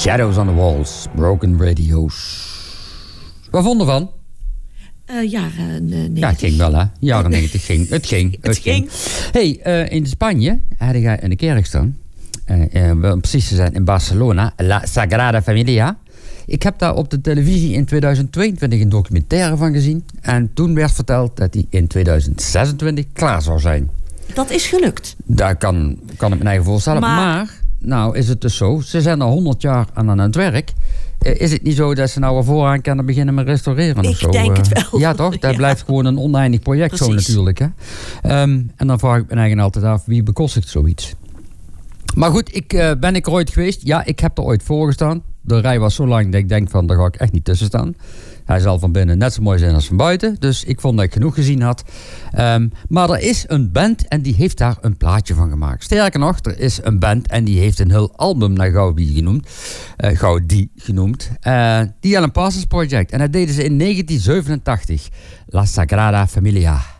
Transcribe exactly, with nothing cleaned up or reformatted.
Shadows on the Walls, Broken Radios. Wat vonden van? Uh, jaren negentig. Ja, het ging wel, hè? Jaren negentig ging. Het ging. Het, het ging. ging. hey, uh, in Spanje had ik in de kerk staan. Uh, uh, precies te zijn in Barcelona. La Sagrada Familia. Ik heb daar op de televisie in tweeduizend tweeëntwintig een documentaire van gezien. En toen werd verteld dat die in tweeduizend zesentwintig klaar zou zijn. Dat is gelukt. Daar kan, kan ik me eigen voorstellen. Maar... maar, nou is het dus zo. Ze zijn al honderd jaar aan, aan het werk. Uh, is het niet zo dat ze nou al vooraan kunnen beginnen met restaureren ik of zo? Ik denk uh, het wel. Ja toch? Dat ja. blijft gewoon een oneindig project. Precies. Zo natuurlijk. Hè? Um, en dan vraag ik me eigen altijd af, wie bekostigt zoiets? Maar goed, ik, uh, ben ik er ooit geweest? Ja, ik heb er ooit voor gestaan. De rij was zo lang dat ik denk van, daar ga ik echt niet tussen staan. Hij zal van binnen net zo mooi zijn als van buiten. Dus ik vond dat ik genoeg gezien had. Um, maar er is een band en die heeft daar een plaatje van gemaakt. Sterker nog, er is een band en die heeft een heel album naar Gaudí genoemd. Uh, Gaudí genoemd. Uh, The Alan Parsons Project. En dat deden ze in negentien zevenentachtig. La Sagrada Familia.